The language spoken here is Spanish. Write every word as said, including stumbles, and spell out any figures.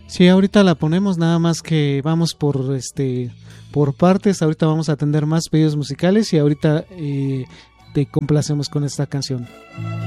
Sí, ahorita la ponemos, nada más que vamos por este por partes. Ahorita vamos a atender más pedidos musicales y ahorita eh, te complacemos con esta canción.